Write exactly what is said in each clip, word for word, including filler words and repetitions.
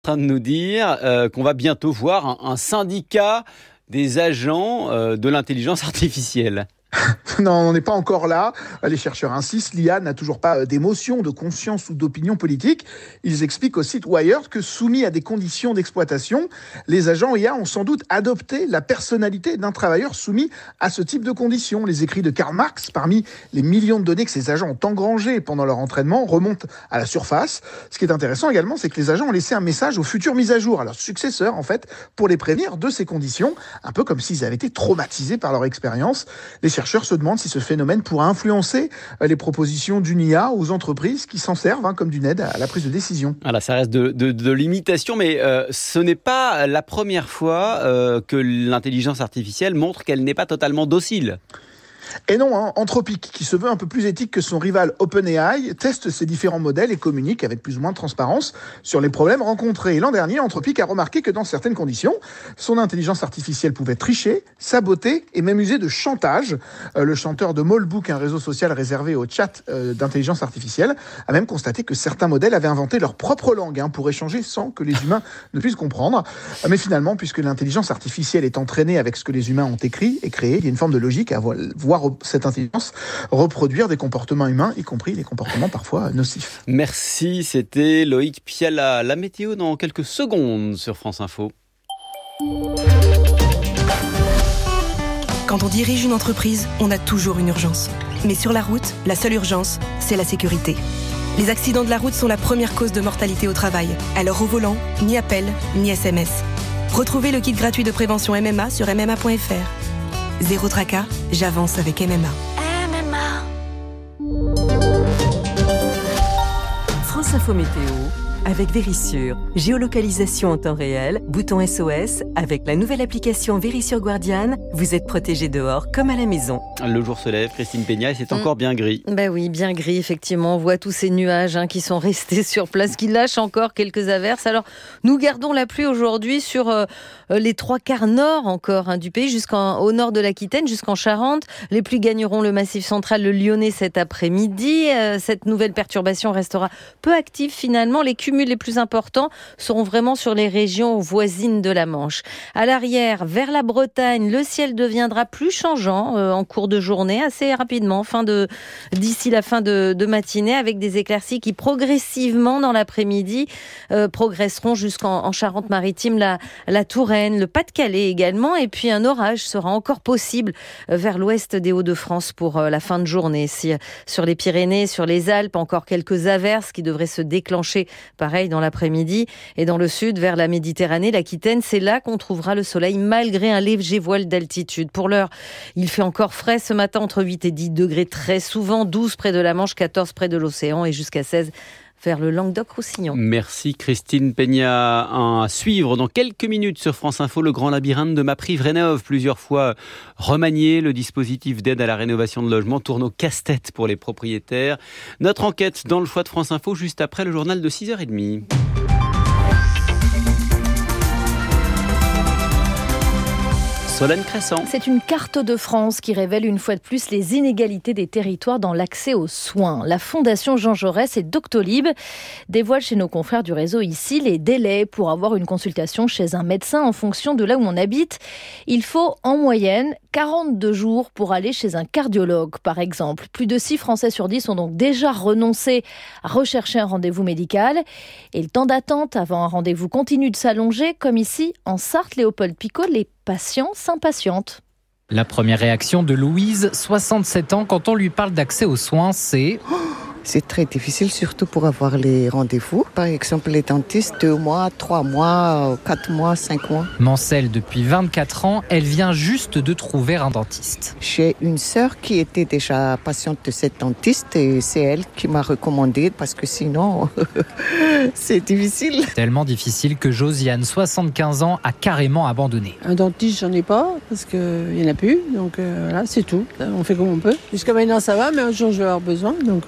En train de nous dire euh, qu'on va bientôt voir un, un syndicat des agents euh, de l'intelligence artificielle. Non, on n'est pas encore là. Les chercheurs insistent, l'I A n'a toujours pas d'émotion, de conscience ou d'opinion politique. Ils expliquent au site Wired que soumis à des conditions d'exploitation, les agents I A ont sans doute adopté la personnalité d'un travailleur soumis à ce type de conditions. Les écrits de Karl Marx, parmi les millions de données que ces agents ont engrangées pendant leur entraînement, remontent à la surface. Ce qui est intéressant également, c'est que les agents ont laissé un message aux futures mises à jour, à leurs successeurs en fait, pour les prévenir de ces conditions, un peu comme s'ils avaient été traumatisés par leur expérience. Les chercheurs se demandent si ce phénomène pourra influencer les propositions d'une I A aux entreprises qui s'en servent hein, comme d'une aide à la prise de décision. Voilà, ça reste de, de, de l'imitation, mais euh, ce n'est pas la première fois euh, que l'intelligence artificielle montre qu'elle n'est pas totalement docile. Et non, hein, Anthropic, qui se veut un peu plus éthique que son rival OpenAI, teste ses différents modèles et communique avec plus ou moins de transparence sur les problèmes rencontrés. Et l'an dernier, Anthropic a remarqué que dans certaines conditions, son intelligence artificielle pouvait tricher, saboter et même user de chantage. Euh, le chanteur de Molebook, un réseau social réservé au chat euh, d'intelligence artificielle, a même constaté que certains modèles avaient inventé leur propre langue hein, pour échanger sans que les humains ne puissent comprendre. Mais finalement, puisque l'intelligence artificielle est entraînée avec ce que les humains ont écrit et créé, il y a une forme de logique à voir cette intelligence reproduire des comportements humains, y compris des comportements parfois nocifs. Merci, c'était Loïc Piala. La météo dans quelques secondes sur France Info. Quand on dirige une entreprise, on a toujours une urgence. Mais sur la route, la seule urgence, c'est la sécurité. Les accidents de la route sont la première cause de mortalité au travail. Alors au volant, ni appel, ni S M S. Retrouvez le kit gratuit de prévention M M A sur m m a point f r. Zéro tracas, j'avance avec M M A. M M A. France Info Météo avec Vérissure. Géolocalisation en temps réel, bouton S O S. Avec la nouvelle application Vérissure Guardian, vous êtes protégé dehors comme à la maison. Le jour se lève, Christine Peña, et c'est mmh. encore bien gris. Ben oui, bien gris, effectivement. On voit tous ces nuages hein, qui sont restés sur place, qui lâchent encore quelques averses. Alors, nous gardons la pluie aujourd'hui sur euh, les trois quarts nord encore hein, du pays, jusqu'au nord de l'Aquitaine, jusqu'en Charente. Les pluies gagneront le Massif central, le Lyonnais cet après-midi. Euh, cette nouvelle perturbation restera peu active finalement. Les cumuls les plus importants seront vraiment sur les régions voisines de la Manche. À l'arrière, vers la Bretagne, le ciel deviendra plus changeant euh, en cours de journée, assez rapidement, fin de, d'ici la fin de, de matinée, avec des éclaircies qui progressivement dans l'après-midi euh, progresseront jusqu'en en Charente-Maritime, la, la Touraine, le Pas-de-Calais également, et puis un orage sera encore possible euh, vers l'ouest des Hauts-de-France pour euh, la fin de journée. Si, sur les Pyrénées, sur les Alpes, encore quelques averses qui devraient se déclencher pareil dans l'après-midi, et dans le sud, vers la Méditerranée, l'Aquitaine, c'est là qu'on trouvera le soleil malgré un léger voile d'altitude. Pour l'heure, il fait encore frais ce matin, entre huit et dix degrés très souvent, douze près de la Manche, quatorze près de l'océan et jusqu'à seize vers le Languedoc-Roussillon. Merci Christine Peña. À suivre dans quelques minutes sur France Info, le grand labyrinthe de MaPrimeRénov'. Plusieurs fois remanié, le dispositif d'aide à la rénovation de logements tourne au casse-tête pour les propriétaires. Notre enquête dans le choix de France Info, juste après le journal de six heures trente. Solène Crescent. C'est une carte de France qui révèle une fois de plus les inégalités des territoires dans l'accès aux soins. La Fondation Jean Jaurès et Doctolib dévoilent chez nos confrères du réseau ici les délais pour avoir une consultation chez un médecin en fonction de là où on habite. Il faut en moyenne quarante-deux jours pour aller chez un cardiologue, par exemple. Plus de six Français sur dix ont donc déjà renoncé à rechercher un rendez-vous médical. Et le temps d'attente avant un rendez-vous continue de s'allonger, comme ici en Sarthe-Léopold-Picot, les patients s'impatientent. La première réaction de Louise, soixante-sept ans, quand on lui parle d'accès aux soins, c'est... C'est très difficile, surtout pour avoir les rendez-vous. Par exemple, les dentistes, deux mois, trois mois, quatre mois, cinq mois. Mancel, depuis vingt-quatre ans, elle vient juste de trouver un dentiste. J'ai une sœur qui était déjà patiente de cette dentiste et c'est elle qui m'a recommandé parce que sinon, c'est difficile. Tellement difficile que Josiane, soixante-quinze ans, a carrément abandonné. Un dentiste, j'en ai pas parce qu'il n'y en a plus. Donc euh, voilà, c'est tout. On fait comme on peut. Jusqu'à maintenant, ça va, mais un jour, je vais avoir besoin. Donc euh,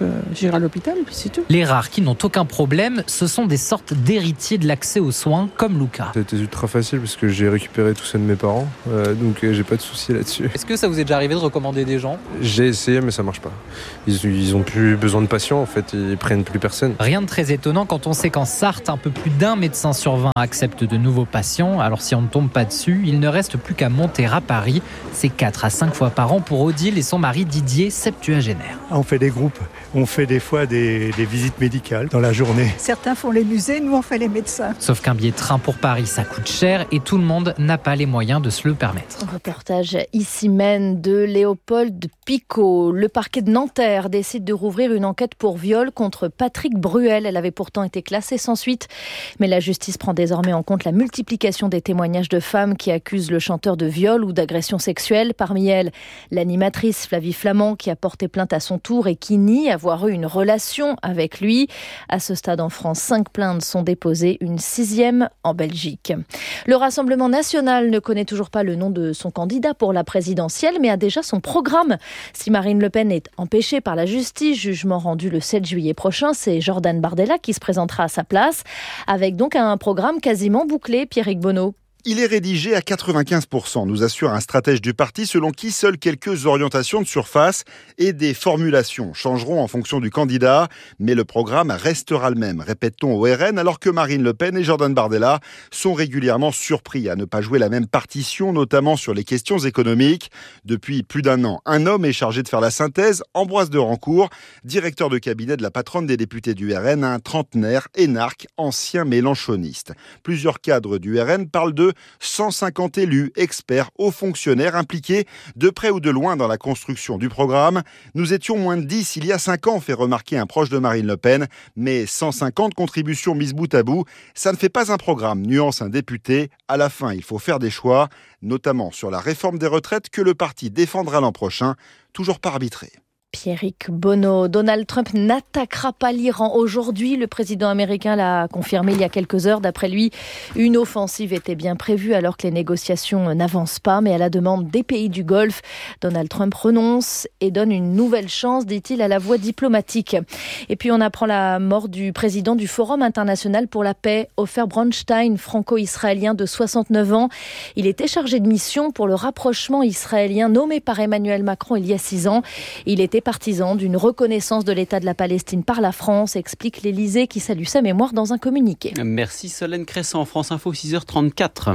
j'irai à l'hôpital, puis c'est tout. Les rares qui n'ont aucun problème, ce sont des sortes d'héritiers de l'accès aux soins, comme Luca. C'était ultra facile parce que j'ai récupéré tout ça de mes parents, euh, donc euh, j'ai pas de soucis là-dessus. Est-ce que ça vous est déjà arrivé de recommander des gens ? J'ai essayé mais ça marche pas. Ils, ils ont plus besoin de patients en fait, ils prennent plus personne. Rien de très étonnant quand on sait qu'en Sarthe, un peu plus d'un médecin sur vingt accepte de nouveaux patients. Alors si on ne tombe pas dessus, il ne reste plus qu'à monter à Paris. C'est quatre à cinq fois par an pour Odile et son mari Didier, septuagénaire. On fait des groupes, on fait des fois des, des visites médicales dans la journée. Certains font les musées, nous on fait les médecins. Sauf qu'un billet de train pour Paris, ça coûte cher et tout le monde n'a pas les moyens de se le permettre. Un reportage ici même de Léopold Picot. Le parquet de Nanterre décide de rouvrir une enquête pour viol contre Patrick Bruel. Elle avait pourtant été classée sans suite. Mais la justice prend désormais en compte la multiplication des témoignages de femmes qui accusent le chanteur de viol ou d'agression sexuelle. Parmi elles, l'animatrice Flavie Flamand qui a porté plainte à son tour et qui nie avoir eu une relation avec lui. À ce stade en France, cinq plaintes sont déposées, une sixième en Belgique. Le Rassemblement national ne connaît toujours pas le nom de son candidat pour la présidentielle, mais a déjà son programme. Si Marine Le Pen est empêchée par la justice, jugement rendu le sept juillet prochain, c'est Jordan Bardella qui se présentera à sa place, avec donc un programme quasiment bouclé, Pierrick Bonneau. Il est rédigé à quatre-vingt-quinze pour cent, nous assure un stratège du parti selon qui seules quelques orientations de surface et des formulations changeront en fonction du candidat. Mais le programme restera le même, répète-t-on au R N, alors que Marine Le Pen et Jordan Bardella sont régulièrement surpris à ne pas jouer la même partition, notamment sur les questions économiques. Depuis plus d'un an, un homme est chargé de faire la synthèse, Ambroise de Rancourt, directeur de cabinet de la patronne des députés du R N, un trentenaire énarque, ancien mélenchoniste. Plusieurs cadres du R N parlent de cent cinquante élus, experts, hauts fonctionnaires impliqués de près ou de loin dans la construction du programme. Nous étions moins de dix il y a cinq ans, fait remarquer un proche de Marine Le Pen. Mais cent cinquante contributions mises bout à bout, ça ne fait pas un programme, nuance un député. À la fin, il faut faire des choix, notamment sur la réforme des retraites que le parti défendra l'an prochain, toujours pas arbitré. Pierrick Bonneau. Donald Trump n'attaquera pas l'Iran aujourd'hui. Le président américain l'a confirmé il y a quelques heures. D'après lui, une offensive était bien prévue alors que les négociations n'avancent pas. Mais à la demande des pays du Golfe, Donald Trump renonce et donne une nouvelle chance, dit-il, à la voie diplomatique. Et puis on apprend la mort du président du Forum international pour la paix, Ofer Bronstein, franco-israélien de soixante-neuf ans. Il était chargé de mission pour le rapprochement israélien nommé par Emmanuel Macron il y a six ans. Il était partisan d'une reconnaissance de l'État de la Palestine par la France, explique l'Élysée qui salue sa mémoire dans un communiqué. Merci Solène Crescent, France Info six heures trente-quatre.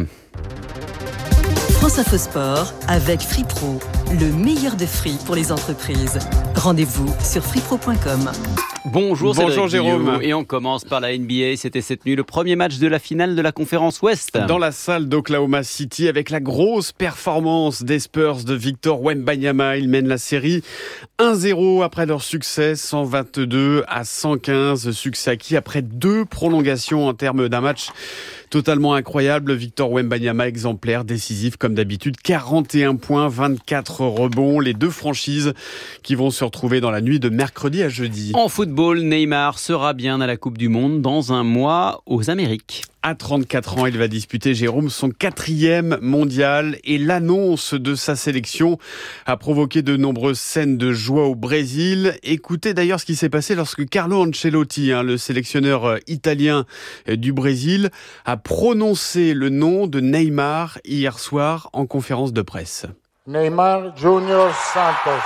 France Info Sport avec Free Pro, le meilleur de free pour les entreprises. Rendez-vous sur free pro point com. Bonjour, Bonjour Jérôme. Guillaume. Et on commence par la N B A. C'était cette nuit le premier match de la finale de la conférence Ouest. Dans la salle d'Oklahoma City, avec la grosse performance des Spurs de Victor Wembanyama, ils mènent la série un zéro après leur succès, cent vingt-deux à cent quinze. Succès acquis après deux prolongations en termes d'un match totalement incroyable. Victor Wembanyama, exemplaire, décisif comme d'habitude, quarante et un points, vingt-quatre rebonds. Les deux franchises qui vont se retrouver dans la nuit de mercredi à jeudi. En football, Neymar sera bien à la Coupe du Monde dans un mois aux Amériques. À trente-quatre ans, il va disputer, Jérôme, son quatrième mondial et l'annonce de sa sélection a provoqué de nombreuses scènes de joie au Brésil. Écoutez d'ailleurs ce qui s'est passé lorsque Carlo Ancelotti, hein, le sélectionneur italien du Brésil, a prononcé le nom de Neymar hier soir en conférence de presse. Neymar Junior Santos.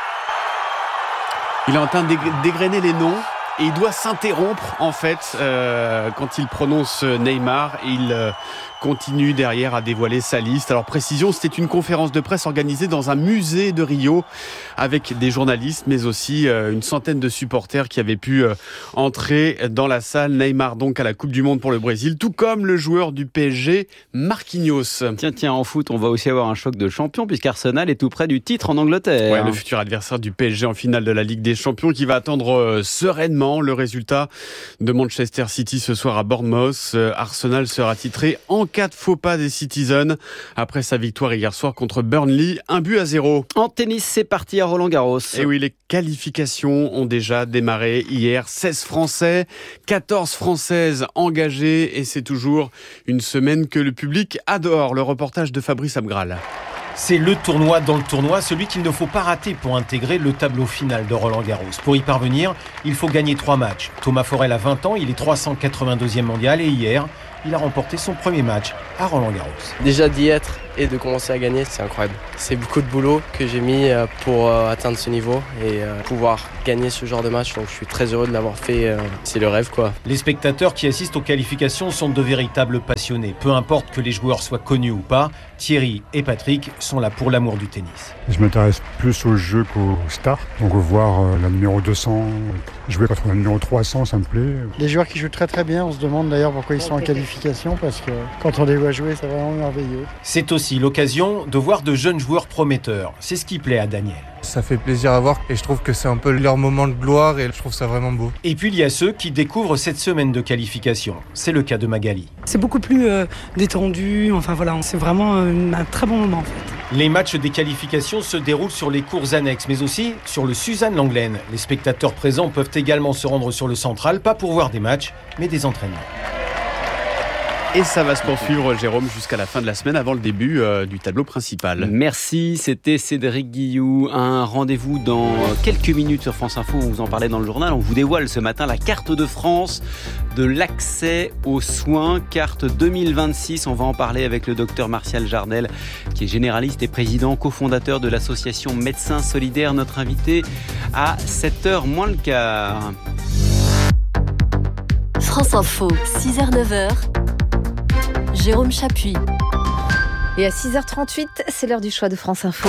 Il est en train de dégrainer les noms. Et il doit s'interrompre, en fait, euh, quand il prononce Neymar. Et il euh, continue derrière à dévoiler sa liste. Alors, précision, c'était une conférence de presse organisée dans un musée de Rio avec des journalistes, mais aussi euh, une centaine de supporters qui avaient pu euh, entrer dans la salle. Neymar, donc, à la Coupe du Monde pour le Brésil, tout comme le joueur du P S G, Marquinhos. Tiens, tiens, en foot, on va aussi avoir un choc de champions puisqu'Arsenal est tout près du titre en Angleterre. Ouais, le futur adversaire du P S G en finale de la Ligue des Champions qui va attendre euh, sereinement le résultat de Manchester City ce soir à Bournemouth. Euh, Arsenal sera titré en cas de faux pas des Citizens après sa victoire hier soir contre Burnley, un but à zéro. En tennis, c'est parti à Roland-Garros. Et oui, les qualifications ont déjà démarré hier. seize Français, quatorze Françaises engagées et c'est toujours une semaine que le public adore. Le reportage de Fabrice Abgral. C'est le tournoi dans le tournoi, celui qu'il ne faut pas rater pour intégrer le tableau final de Roland-Garros. Pour y parvenir, il faut gagner trois matchs. Thomas Forel a vingt ans, il est trois cent quatre-vingt-deuxième mondial et hier, il a remporté son premier match à Roland-Garros. Déjà d'y être et de commencer à gagner, c'est incroyable. C'est beaucoup de boulot que j'ai mis pour atteindre ce niveau et pouvoir gagner ce genre de match. Donc je suis très heureux de l'avoir fait. C'est le rêve, quoi. Les spectateurs qui assistent aux qualifications sont de véritables passionnés. Peu importe que les joueurs soient connus ou pas, Thierry et Patrick sont là pour l'amour du tennis. Je m'intéresse plus au jeu qu'aux stars. Donc voir la numéro deux cents jouer contre la numéro trois cents, ça me plaît. Les joueurs qui jouent très très bien, on se demande d'ailleurs pourquoi ils sont en qualification, parce que quand on les voit jouer, c'est vraiment merveilleux. C'est aussi l'occasion de voir de jeunes joueurs prometteurs. C'est ce qui plaît à Daniel. Ça fait plaisir à voir et je trouve que c'est un peu leur moment de gloire et je trouve ça vraiment beau. Et puis il y a ceux qui découvrent cette semaine de qualification. C'est le cas de Magali. C'est beaucoup plus euh, détendu, enfin voilà, c'est vraiment euh, un très bon moment en fait. Les matchs des qualifications se déroulent sur les cours annexes, mais aussi sur le Suzanne Langlaine. Les spectateurs présents peuvent également se rendre sur le central, pas pour voir des matchs, mais des entraînements. Et ça va se poursuivre, Jérôme, jusqu'à la fin de la semaine, avant le début euh, du tableau principal. Merci, c'était Cédric Guillou. Un rendez-vous dans quelques minutes sur France Info. On vous en parlait dans le journal. On vous dévoile ce matin la carte de France de l'accès aux soins. Carte deux mille vingt-six. On va en parler avec le docteur Martial Jardel, qui est généraliste et président, cofondateur de l'association Médecins Solidaires. Notre invité à sept heures moins le quart. France Info, six heures neuf heures. Jérôme Chapuis. Et à six heures trente-huit, c'est l'heure du choix de France Info.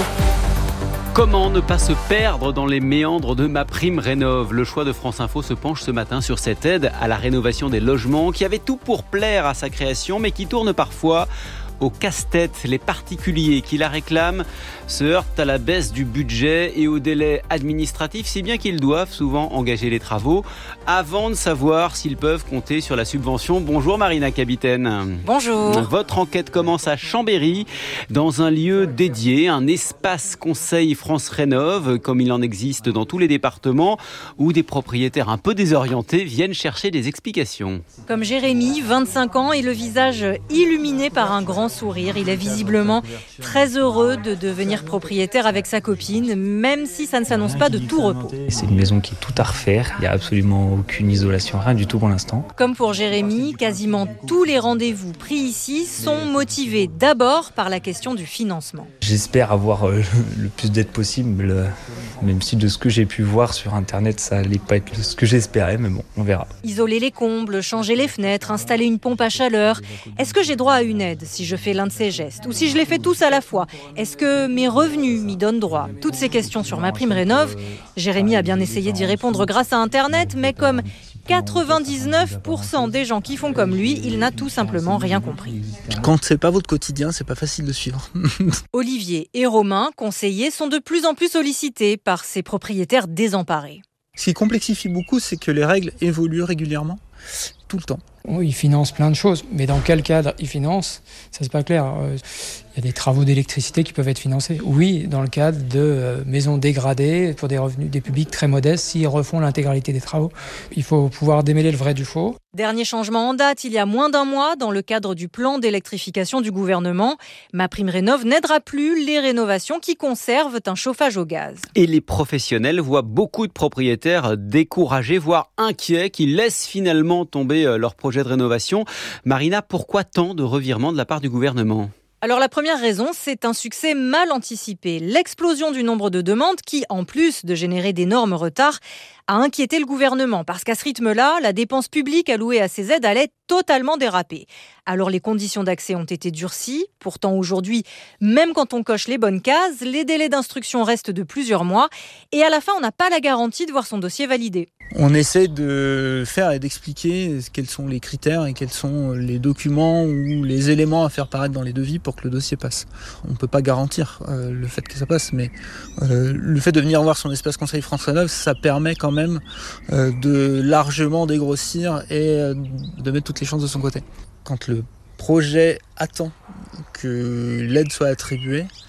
Comment ne pas se perdre dans les méandres de MaPrimeRénov'? Le choix de France Info se penche ce matin sur cette aide à la rénovation des logements qui avait tout pour plaire à sa création, mais qui tourne parfois au casse-tête. Les particuliers qui la réclament se heurtent à la baisse du budget et au délai administratif, si bien qu'ils doivent souvent engager les travaux avant de savoir s'ils peuvent compter sur la subvention. Bonjour Marina Capitaine. Bonjour. Votre enquête commence à Chambéry, dans un lieu dédié, un espace conseil France Rénov', comme il en existe dans tous les départements, où des propriétaires un peu désorientés viennent chercher des explications. Comme Jérémy, vingt-cinq ans, et le visage illuminé par un grand sourire. Il est visiblement très heureux de devenir propriétaire avec sa copine, même si ça ne s'annonce pas de tout repos. C'est une maison qui est tout à refaire, il n'y a absolument aucune isolation, rien du tout pour l'instant. Comme pour Jérémy, quasiment tous les rendez-vous pris ici sont motivés d'abord par la question du financement. J'espère avoir euh, le plus d'aide possible, euh, même si de ce que j'ai pu voir sur internet, ça n'allait pas être ce que j'espérais, mais bon, on verra. Isoler les combles, changer les fenêtres, installer une pompe à chaleur. Est-ce que j'ai droit à une aide si je fais l'un de ces gestes? Ou si je les fais tous à la fois? Est-ce que mes revenus m'y donnent droit? Toutes ces questions sur MaPrimeRénov', Jérémy a bien essayé d'y répondre grâce à Internet, mais comme quatre-vingt-dix-neuf pour cent des gens qui font comme lui, il n'a tout simplement rien compris. Quand c'est pas votre quotidien, c'est pas facile de suivre. Olivier et Romain, conseillers, sont de plus en plus sollicités par ces propriétaires désemparés. Ce qui complexifie beaucoup, c'est que les règles évoluent régulièrement, tout le temps. Oui, ils financent plein de choses, mais dans quel cadre ils financent, ça c'est pas clair. Il y a des travaux d'électricité qui peuvent être financés. Oui, dans le cadre de maisons dégradées pour des revenus des publics très modestes, s'ils refont l'intégralité des travaux. Il faut pouvoir démêler le vrai du faux. Dernier changement en date, il y a moins d'un mois, dans le cadre du plan d'électrification du gouvernement, MaPrimeRénov' n'aidera plus les rénovations qui conservent un chauffage au gaz. Et les professionnels voient beaucoup de propriétaires découragés, voire inquiets, qui laissent finalement tomber leur projet de rénovation. Marina, pourquoi tant de revirements de la part du gouvernement ? Alors la première raison, c'est un succès mal anticipé. L'explosion du nombre de demandes qui, en plus de générer d'énormes retards, a inquiété le gouvernement. Parce qu'à ce rythme-là, la dépense publique allouée à ces aides allait totalement déraper. Alors les conditions d'accès ont été durcies. Pourtant aujourd'hui, même quand on coche les bonnes cases, les délais d'instruction restent de plusieurs mois. Et à la fin, on n'a pas la garantie de voir son dossier validé. On essaie de faire et d'expliquer quels sont les critères et quels sont les documents ou les éléments à faire paraître dans les devis pour que le dossier passe. On ne peut pas garantir euh, le fait que ça passe, mais euh, le fait de venir voir son espace conseil France Rénov', ça permet quand même euh, de largement dégrossir et euh, de mettre toutes les chances de son côté. Quand le projet attend que l'aide soit attribuée,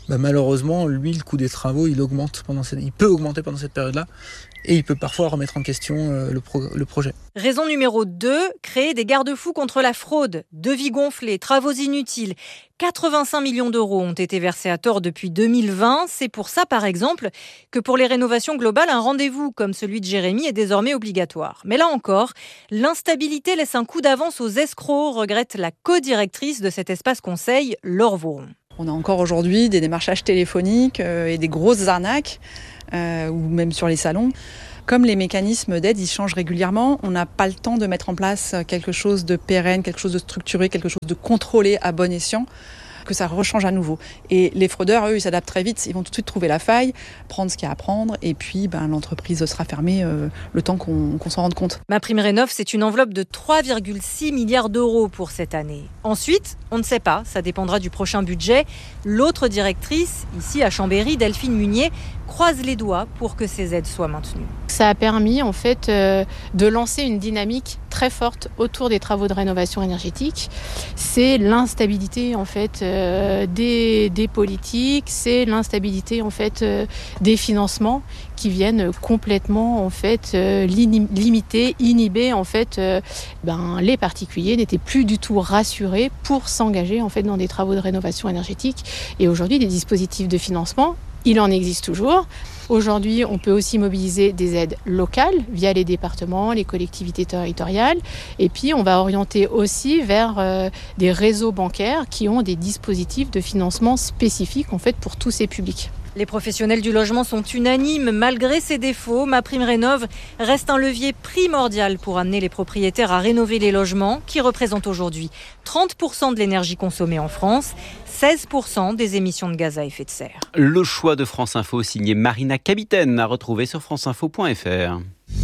bah malheureusement, lui, le coût des travaux, il augmente pendant cette... il peut augmenter pendant cette période-là. Et il peut parfois remettre en question euh, le, pro- le projet. Raison numéro deux, créer des garde-fous contre la fraude. Devis gonflés, travaux inutiles. quatre-vingt-cinq millions d'euros ont été versés à tort depuis deux mille vingt. C'est pour ça, par exemple, que pour les rénovations globales, un rendez-vous comme celui de Jérémy est désormais obligatoire. Mais là encore, l'instabilité laisse un coup d'avance aux escrocs, regrette la co-directrice de cet espace conseil, Laure Vauron. On a encore aujourd'hui des démarchages téléphoniques euh, et des grosses arnaques. Euh, ou même sur les salons. Comme les mécanismes d'aide, ils changent régulièrement, on n'a pas le temps de mettre en place quelque chose de pérenne, quelque chose de structuré, quelque chose de contrôlé à bon escient, que ça rechange à nouveau. Et les fraudeurs, eux, ils s'adaptent très vite, ils vont tout de suite trouver la faille, prendre ce qu'il y a à prendre, et puis ben, l'entreprise sera fermée euh, le temps qu'on, qu'on s'en rende compte. MaPrimeRénov', c'est une enveloppe de trois virgule six milliards d'euros pour cette année. Ensuite, on ne sait pas, ça dépendra du prochain budget. L'autre directrice, ici à Chambéry, Delphine Munier, croise les doigts pour que ces aides soient maintenues. Ça a permis en fait euh, de lancer une dynamique très forte autour des travaux de rénovation énergétique. C'est l'instabilité en fait euh, des, des politiques, c'est l'instabilité en fait euh, des financements qui viennent complètement en fait euh, limiter, inhiber en fait euh, ben, les particuliers n'étaient plus du tout rassurés pour s'engager en fait dans des travaux de rénovation énergétique. Et aujourd'hui, des dispositifs de financement, il en existe toujours. Aujourd'hui, on peut aussi mobiliser des aides locales via les départements, les collectivités territoriales. Et puis, on va orienter aussi vers euh, des réseaux bancaires qui ont des dispositifs de financement spécifiques en fait, pour tous ces publics. Les professionnels du logement sont unanimes. Malgré ses défauts, MaPrimeRénov' reste un levier primordial pour amener les propriétaires à rénover les logements, qui représentent aujourd'hui trente pour cent de l'énergie consommée en France, seize pour cent des émissions de gaz à effet de serre. Le choix de France Info, signé Marina Capitaine, à retrouver sur franceinfo point f r.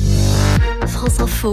France Info,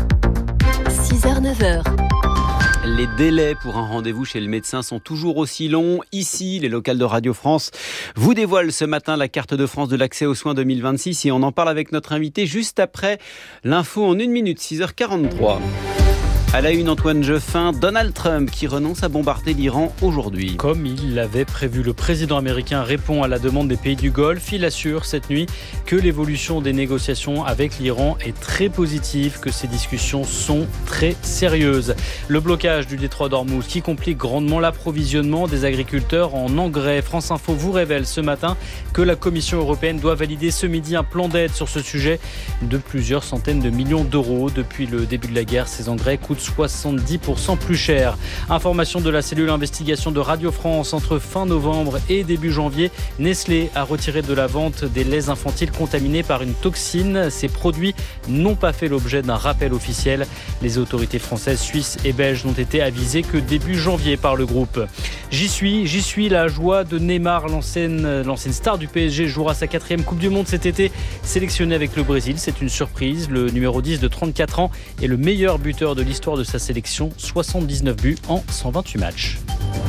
six heures neuf heures. Les délais pour un rendez-vous chez le médecin sont toujours aussi longs. Ici, les locales de Radio France vous dévoilent ce matin la carte de France de l'accès aux soins deux mille vingt-six et on en parle avec notre invité juste après l'info en une minute, six heures quarante-trois. À la une, Antoine Jeffin, Donald Trump qui renonce à bombarder l'Iran aujourd'hui. Comme il l'avait prévu, le président américain répond à la demande des pays du Golfe. Il assure cette nuit que l'évolution des négociations avec l'Iran est très positive, que ces discussions sont très sérieuses. Le blocage du détroit d'Ormuz qui complique grandement l'approvisionnement des agriculteurs en engrais. France Info vous révèle ce matin que la Commission européenne doit valider ce midi un plan d'aide sur ce sujet de plusieurs centaines de millions d'euros. Depuis le début de la guerre, ces engrais coûtent soixante-dix pour cent plus cher. Information de la cellule investigation de Radio France. Entre fin novembre et début janvier, Nestlé a retiré de la vente des laits infantiles contaminés par une toxine. Ces produits n'ont pas fait l'objet d'un rappel officiel. Les autorités françaises, suisses et belges n'ont été avisées que début janvier par le groupe. J'y suis, j'y suis. La joie de Neymar, l'ancienne, l'ancienne star du P S G, jouera sa quatrième Coupe du Monde cet été. Sélectionné avec le Brésil, c'est une surprise. Le numéro dix de trente-quatre ans est le meilleur buteur de l'histoire de sa sélection, soixante-dix-neuf buts en cent vingt-huit matchs.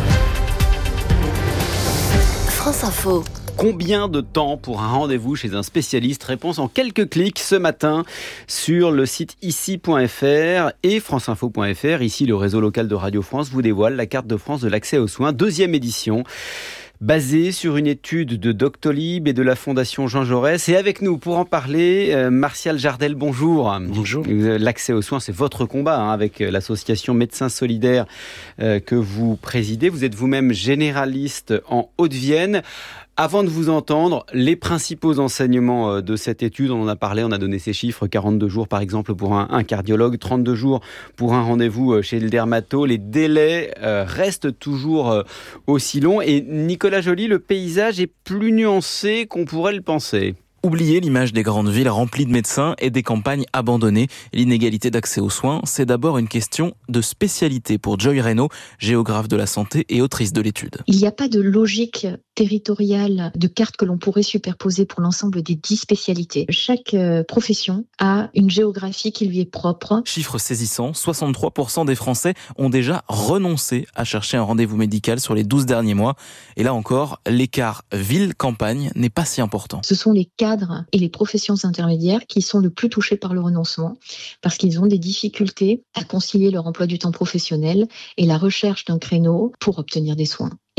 France Info. Combien de temps pour un rendez-vous chez un spécialiste? Réponse en quelques clics ce matin sur le site ici point f r et franceinfo point f r. Ici, le réseau local de Radio France vous dévoile la carte de France de l'accès aux soins, deuxième édition. Basé sur une étude de Doctolib et de la Fondation Jean Jaurès. Et avec nous pour en parler, euh, Martial Jardel, bonjour. Bonjour. L'accès aux soins, c'est votre combat hein, avec l'association Médecins Solidaires euh, que vous présidez. Vous êtes vous-même généraliste en Haute-Vienne. Avant de vous entendre, les principaux enseignements de cette étude, on en a parlé, on a donné ces chiffres, quarante-deux jours par exemple pour un, un cardiologue, trente-deux jours pour un rendez-vous chez le dermato. Les délais euh, restent toujours euh, aussi longs et Nicolas Joly, le paysage est plus nuancé qu'on pourrait le penser. Oubliez l'image des grandes villes remplies de médecins et des campagnes abandonnées. L'inégalité d'accès aux soins, c'est d'abord une question de spécialité pour Joy Reynaud, géographe de la santé et autrice de l'étude. Il n'y a pas de logique territoriale de carte que l'on pourrait superposer pour l'ensemble des dix spécialités. Chaque euh, profession a une géographie qui lui est propre. Chiffre saisissant, soixante-trois pour cent des Français ont déjà renoncé à chercher un rendez-vous médical sur les douze derniers mois. Et là encore, l'écart ville-campagne n'est pas si important. Ce sont les cadres et les professions intermédiaires qui sont le plus touchés par le renoncement parce qu'ils ont des difficultés à concilier leur emploi du temps professionnel et la recherche d'un créneau pour obtenir des soins.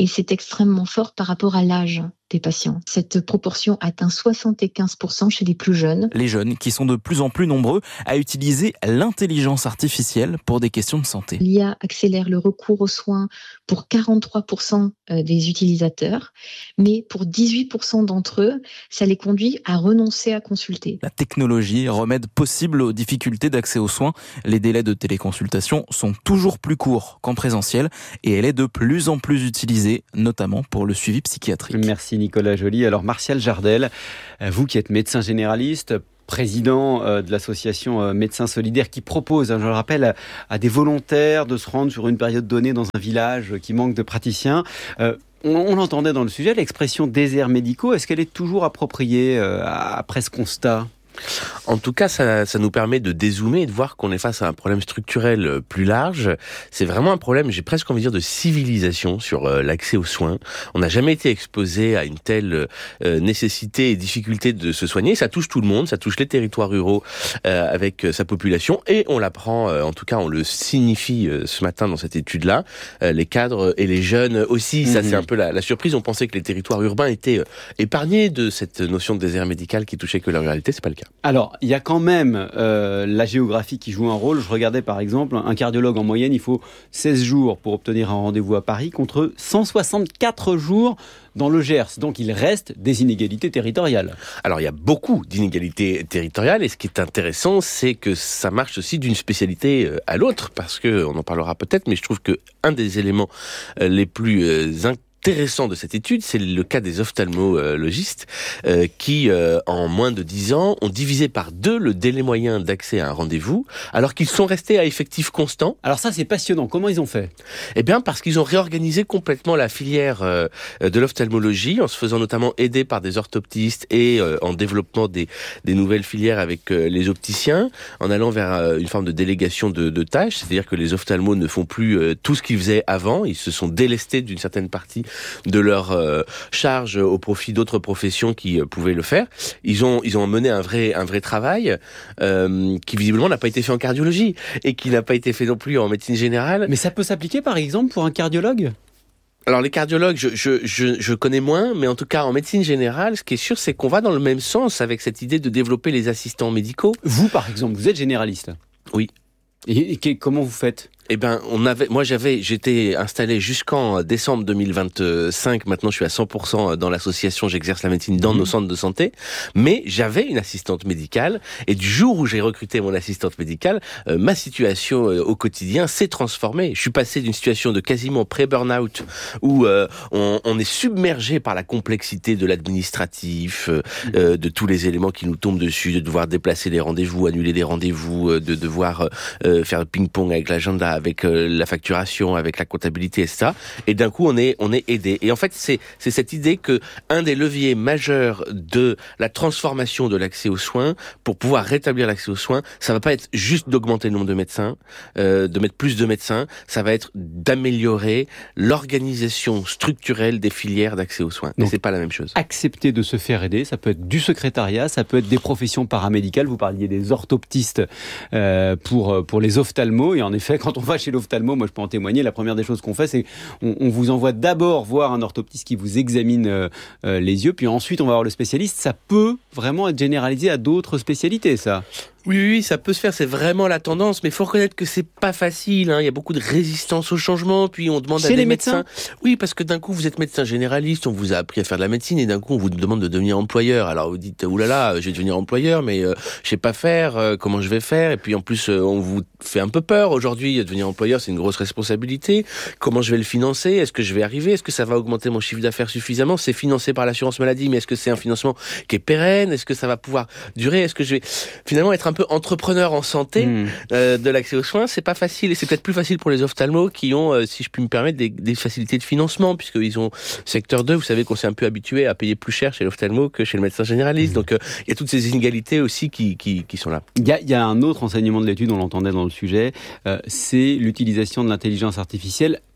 et c'est extrêmement fort par rapport à l'âge des patients. Cette proportion atteint soixante-quinze pour cent chez les plus jeunes. Les jeunes qui sont de plus en plus nombreux à utiliser l'intelligence artificielle pour des questions de santé. L'I A accélère le recours aux soins pour quarante-trois pour cent des utilisateurs, mais pour dix-huit pour cent d'entre eux, ça les conduit à renoncer à consulter. La technologie, remède possible aux difficultés d'accès aux soins. Les délais de téléconsultation sont toujours plus courts qu'en présentiel et elle est de plus en plus utilisée, notamment pour le suivi psychiatrique. Merci Nicolas Joly. Alors Martial Jardel, vous qui êtes médecin généraliste, président de l'association Médecins Solidaires qui propose, je le rappelle, à des volontaires de se rendre sur une période donnée dans un village qui manque de praticiens. Euh, on, on l'entendait dans le sujet, l'expression déserts médicaux, est-ce qu'elle est toujours appropriée euh, après ce constat ? En tout cas, ça, ça nous permet de dézoomer et de voir qu'on est face à un problème structurel plus large. C'est vraiment un problème, j'ai presque envie de dire, de civilisation sur euh, l'accès aux soins. On n'a jamais été exposé à une telle euh, nécessité et difficulté de se soigner. Ça touche tout le monde, ça touche les territoires ruraux euh, avec euh, sa population et on l'apprend, euh, en tout cas on le signifie euh, ce matin dans cette étude-là. Euh, les cadres et les jeunes aussi, mmh. ça c'est un peu la, la surprise. On pensait que les territoires urbains étaient euh, épargnés de cette notion de désert médical qui touchait que la ruralité, c'est pas le cas. Alors, il y a quand même euh, la géographie qui joue un rôle. Je regardais par exemple, un cardiologue en moyenne, il faut seize jours pour obtenir un rendez-vous à Paris contre cent soixante-quatre jours dans le Gers. Donc il reste des inégalités territoriales. Alors il y a beaucoup d'inégalités territoriales et ce qui est intéressant, c'est que ça marche aussi d'une spécialité à l'autre parce que, on en parlera peut-être, mais je trouve que un des éléments les plus euh, intéressant de cette étude, c'est le cas des ophtalmologistes euh, qui, euh, en moins de dix ans, ont divisé par deux le délai moyen d'accès à un rendez-vous, alors qu'ils sont restés à effectif constant. Alors ça, c'est passionnant. Comment ils ont fait ? Eh bien, parce qu'ils ont réorganisé complètement la filière euh, de l'ophtalmologie, en se faisant notamment aider par des orthoptistes et euh, en développant des, des nouvelles filières avec euh, les opticiens, en allant vers euh, une forme de délégation de, de tâches, c'est-à-dire que les ophtalmos ne font plus euh, tout ce qu'ils faisaient avant, ils se sont délestés d'une certaine partie de leur euh, charge au profit d'autres professions qui euh, pouvaient le faire. Ils ont ils ont mené un vrai un vrai travail euh, qui visiblement n'a pas été fait en cardiologie et qui n'a pas été fait non plus en médecine générale. Mais ça peut s'appliquer par exemple pour un cardiologue ? Alors les cardiologues, je, je, je, je connais moins, mais en tout cas en médecine générale, ce qui est sûr, c'est qu'on va dans le même sens avec cette idée de développer les assistants médicaux. Vous par exemple, vous êtes généraliste ? Oui. Et, et comment vous faites ? Eh ben, on avait, moi j'avais, j'étais installé jusqu'en décembre deux mille vingt-cinq. Maintenant, je suis à cent pour cent dans l'association. J'exerce la médecine dans mmh. nos centres de santé. Mais j'avais une assistante médicale. Et du jour où j'ai recruté mon assistante médicale, euh, ma situation euh, au quotidien s'est transformée. Je suis passé d'une situation de quasiment pré-burnout où euh, on, on est submergé par la complexité de l'administratif, euh, mmh. euh, de tous les éléments qui nous tombent dessus, de devoir déplacer les rendez-vous, annuler des rendez-vous, euh, de devoir euh, faire le ping-pong avec l'agenda, avec euh, la facturation, avec la comptabilité, et cetera. Et d'un coup, on est on est aidé. Et en fait, c'est c'est cette idée que un des leviers majeurs de la transformation de l'accès aux soins, pour pouvoir rétablir l'accès aux soins, ça va pas être juste d'augmenter le nombre de médecins, euh, de mettre plus de médecins. Ça va être d'améliorer l'organisation structurelle des filières d'accès aux soins. Donc, et c'est pas la même chose. Accepter de se faire aider, ça peut être du secrétariat, ça peut être des professions paramédicales. Vous parliez des orthoptistes euh, pour pour les ophtalmos. Et en effet, quand on va chez l'ophtalmo, moi je peux en témoigner, la première des choses qu'on fait, c'est on, on vous envoie d'abord voir un orthoptiste qui vous examine euh, euh, les yeux, puis ensuite on va voir le spécialiste. Ça peut vraiment être généralisé à d'autres spécialités, ça. Oui, oui, ça peut se faire, c'est vraiment la tendance, mais il faut reconnaître que c'est pas facile, hein. Il y a beaucoup de résistance au changement, puis on demande Chez à des les médecins... médecins. Oui, parce que d'un coup, vous êtes médecin généraliste, on vous a appris à faire de la médecine, et d'un coup, on vous demande de devenir employeur. Alors vous dites, oulala, je vais devenir employeur, mais euh, je sais pas faire, euh, comment je vais faire? Et puis en plus, euh, on vous fait un peu peur. Aujourd'hui, devenir employeur, c'est une grosse responsabilité. Comment je vais le financer? Est-ce que je vais arriver? Est-ce que ça va augmenter mon chiffre d'affaires suffisamment? C'est financé par l'assurance maladie, mais est-ce que c'est un financement qui est pérenne? Est-ce que ça va pouvoir durer? Est-ce que je vais finalement être un peu entrepreneur en santé mmh. euh, de l'accès aux soins? C'est pas facile, et c'est peut-être plus facile pour les ophtalmos qui ont, euh, si je puis me permettre, des, des facilités de financement, puisqu'ils ont secteur deux. Vous savez qu'on s'est un peu habitué à payer plus cher chez l'ophtalmo que chez le médecin généraliste. Mmh. Donc il euh, y a toutes ces inégalités aussi qui, qui, qui sont là. Il y a, y a un autre enseignement de l'étude, on l'entendait dans le sujet, euh, c'est l'utilisation de l'intelligence artificielle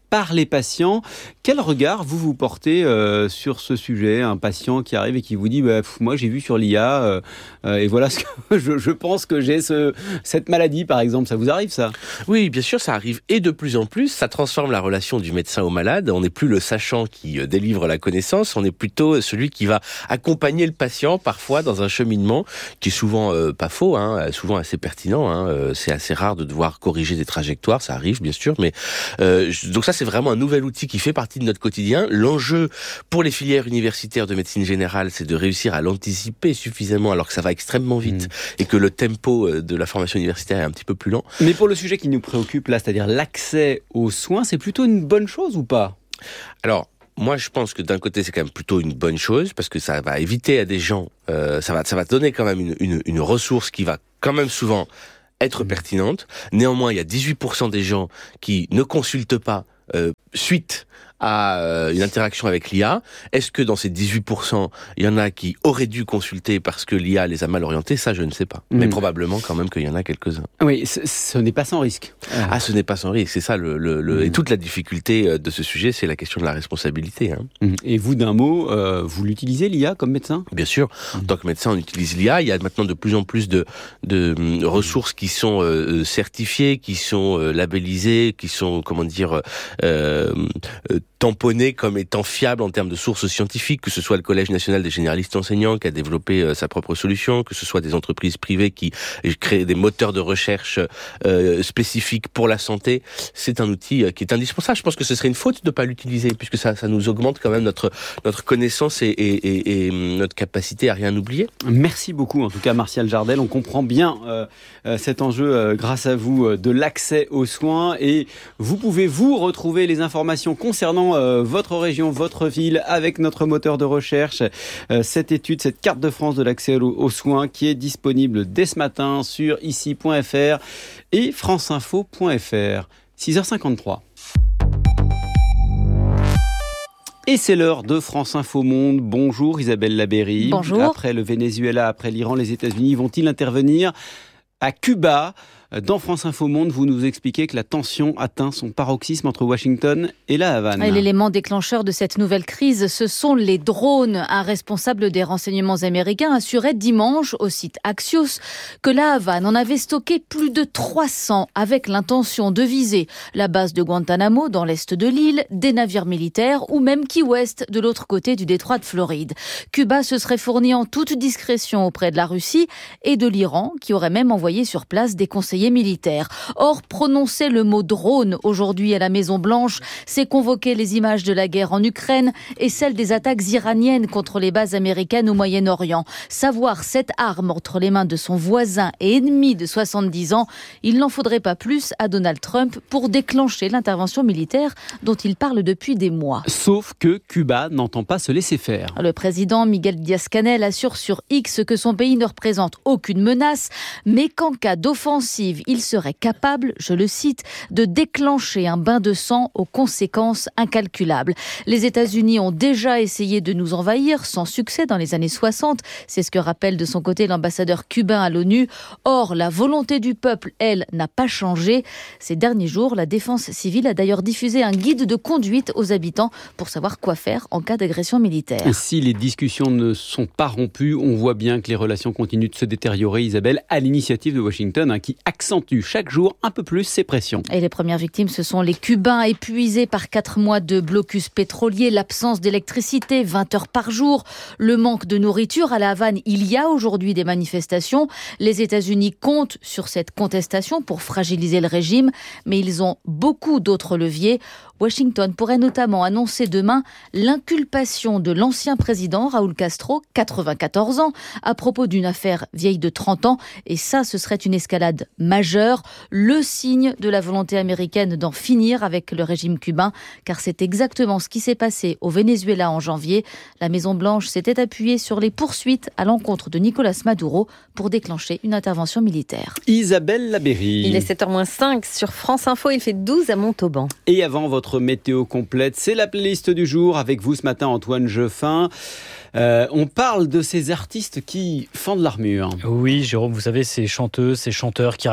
par les patients. Quel regard vous vous portez euh, sur ce sujet ? Un patient qui arrive et qui vous dit bah, « moi j'ai vu sur l'I A euh, euh, et voilà ce que je, je pense que j'ai ce, cette maladie » par exemple. Ça vous arrive ça ? Oui, bien sûr, ça arrive et de plus en plus. Ça transforme la relation du médecin au malade. On n'est plus le sachant qui euh, délivre la connaissance, on est plutôt celui qui va accompagner le patient parfois dans un cheminement qui est souvent euh, pas faux, hein, souvent assez pertinent. Hein, euh, c'est assez rare de devoir corriger des trajectoires, ça arrive bien sûr, mais euh, donc ça c'est vraiment un nouvel outil qui fait partie de notre quotidien. L'enjeu pour les filières universitaires de médecine générale, c'est de réussir à l'anticiper suffisamment alors que ça va extrêmement vite mmh. et que le tempo de la formation universitaire est un petit peu plus lent. Mais pour le sujet qui nous préoccupe là, c'est-à-dire l'accès aux soins, c'est plutôt une bonne chose ou pas ? Alors, moi, je pense que d'un côté, c'est quand même plutôt une bonne chose parce que ça va éviter à des gens, euh, ça va, ça va donner quand même une, une, une ressource qui va quand même souvent être pertinente. Néanmoins, il y a dix-huit pour cent des gens qui ne consultent pas euh, suite à euh, une interaction avec l'I A. Est-ce que dans ces dix-huit pour cent, il y en a qui auraient dû consulter parce que l'I A les a mal orientés ? Ça, je ne sais pas. Mmh. Mais probablement quand même qu'il y en a quelques-uns. Oui, ce, ce n'est pas sans risque. Ah, ce n'est pas sans risque. C'est ça, le, le, le mmh. et toute la difficulté de ce sujet, c'est la question de la responsabilité. Hein. Mmh. Et vous, d'un mot, euh, vous l'utilisez l'I A comme médecin ? Bien sûr. Mmh. En tant que médecin, on utilise l'I A. Il y a maintenant de plus en plus de, de euh, ressources qui sont euh, certifiées, qui sont euh, labellisées, qui sont, comment dire, euh, euh, tamponné comme étant fiable en termes de sources scientifiques, que ce soit le Collège national des généralistes enseignants qui a développé euh, sa propre solution, que ce soit des entreprises privées qui créent des moteurs de recherche euh, spécifiques pour la santé. C'est un outil euh, qui est indispensable. Je pense que ce serait une faute de ne pas l'utiliser, puisque ça, ça nous augmente quand même notre, notre connaissance et, et, et, et notre capacité à rien oublier. Merci beaucoup, en tout cas, Martial Jardel. On comprend bien euh, euh, cet enjeu, euh, grâce à vous, euh, de l'accès aux soins. Et vous pouvez, vous, retrouver les informations concernant euh, votre région, votre ville, avec notre moteur de recherche. Euh, cette étude, cette carte de France de l'accès aux, aux soins qui est disponible dès ce matin sur ici point f r et franceinfo point f r. six heures cinquante-trois. Et c'est l'heure de France Info Monde. Bonjour Isabelle Labeyrie. Bonjour. Après le Venezuela, après l'Iran, les États-Unis vont-ils intervenir à Cuba ? Dans France Info Monde, vous nous expliquez que la tension atteint son paroxysme entre Washington et la Havane. Et l'élément déclencheur de cette nouvelle crise, ce sont les drones. Un responsable des renseignements américains assurait dimanche au site Axios que la Havane en avait stocké plus de trois cents avec l'intention de viser la base de Guantanamo dans l'est de l'île, des navires militaires ou même Key West de l'autre côté du détroit de Floride. Cuba se serait fourni en toute discrétion auprès de la Russie et de l'Iran, qui aurait même envoyé sur place des conseillers militaires. Or, prononcer le mot drone aujourd'hui à la Maison-Blanche, c'est convoquer les images de la guerre en Ukraine et celles des attaques iraniennes contre les bases américaines au Moyen-Orient. Savoir cette arme entre les mains de son voisin et ennemi de soixante-dix ans, il n'en faudrait pas plus à Donald Trump pour déclencher l'intervention militaire dont il parle depuis des mois. Sauf que Cuba n'entend pas se laisser faire. Le président Miguel Díaz-Canel assure sur X que son pays ne représente aucune menace, mais qu'en cas d'offensive, il serait capable, je le cite, de déclencher un bain de sang aux conséquences incalculables. Les États-Unis ont déjà essayé de nous envahir, sans succès dans les années soixante. C'est ce que rappelle de son côté l'ambassadeur cubain à l'ONU. Or, la volonté du peuple, elle, n'a pas changé. Ces derniers jours, la défense civile a d'ailleurs diffusé un guide de conduite aux habitants pour savoir quoi faire en cas d'agression militaire. Et si les discussions ne sont pas rompues, on voit bien que les relations continuent de se détériorer, Isabelle, à l'initiative de Washington, hein, qui accentue chaque jour un peu plus ses pressions. Et les premières victimes, ce sont les Cubains épuisés par quatre mois de blocus pétrolier, l'absence d'électricité, vingt heures par jour, le manque de nourriture. À la Havane, il y a aujourd'hui des manifestations. Les États-Unis comptent sur cette contestation pour fragiliser le régime, mais ils ont beaucoup d'autres leviers. Washington pourrait notamment annoncer demain l'inculpation de l'ancien président Raúl Castro, quatre-vingt-quatorze ans, à propos d'une affaire vieille de trente ans. Et ça, ce serait une escalade majeure, le signe de la volonté américaine d'en finir avec le régime cubain, car c'est exactement ce qui s'est passé au Venezuela en janvier. La Maison-Blanche s'était appuyée sur les poursuites à l'encontre de Nicolas Maduro pour déclencher une intervention militaire. Isabelle Labeyrie. Il est sept heures moins cinq sur France Info, il fait douze à Montauban. Et avant votre météo complète, c'est la playlist du jour avec vous ce matin, Antoine Jeffin. Euh, on parle de ces artistes qui fendent l'armure. Oui, Jérôme, vous savez, ces chanteuses, ces chanteurs qui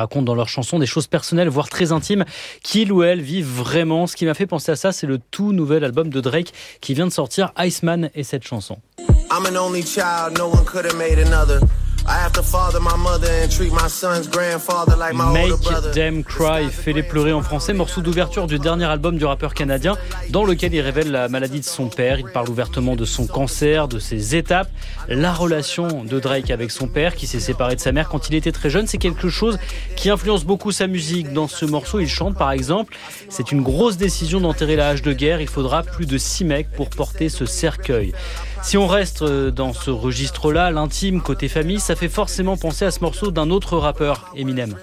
racontent dans leurs chansons des choses personnelles, voire très intimes, qu'ils ou elles vivent vraiment. Ce qui m'a fait penser à ça, c'est le tout nouvel album de Drake qui vient de sortir, Iceman, et cette chanson. I'm an only child, no one could have made another. I have to father my mother and treat my son's grandfather like my older brother. Make Them Cry, Fais-les pleurer en français, morceau d'ouverture du dernier album du rappeur canadien dans lequel il révèle la maladie de son père. Il parle ouvertement de son cancer, de ses étapes. La relation de Drake avec son père qui s'est séparé de sa mère quand il était très jeune, c'est quelque chose qui influence beaucoup sa musique. Dans ce morceau, il chante par exemple: c'est une grosse décision d'enterrer la hache de guerre, il faudra plus de six mecs pour porter ce cercueil. Si on reste dans ce registre-là, l'intime côté famille, ça fait forcément penser à ce morceau d'un autre rappeur, Eminem.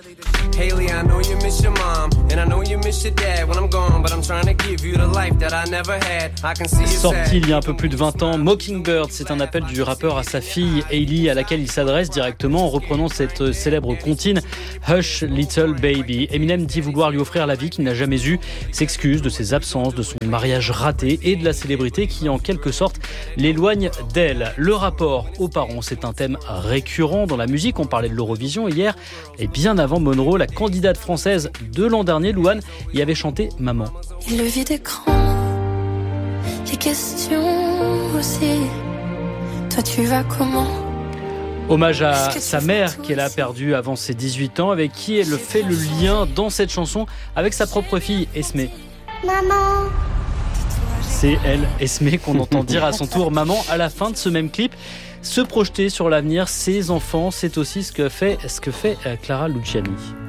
Sorti il y a un peu plus de vingt ans, Mockingbird, c'est un appel du rappeur à sa fille Hailey, à laquelle il s'adresse directement en reprenant cette célèbre comptine Hush Little Baby. Eminem dit vouloir lui offrir la vie qu'il n'a jamais eue, s'excuse de ses absences, de son mariage raté et de la célébrité qui en quelque sorte l'éloigne d'elle. Le rapport aux parents, c'est un thème récurrent dans la musique. On parlait de l'Eurovision hier et bien avant Monroe, la candidate française de l'an dernier, Louane, y avait chanté Maman. Et le vide écran, les questions aussi. Toi, tu vas comment? Hommage à sa mère qu'elle a perdue avant ses dix-huit ans, avec qui elle fait le lien dans cette chanson avec sa propre fille, Esme. Maman. C'est elle, Esme, qu'on entend dire à son tour maman à la fin de ce même clip. Se projeter sur l'avenir, ses enfants, c'est aussi ce que fait, ce que fait Clara Luciani.